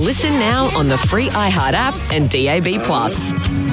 Listen now on the free iHeart app and DAB+.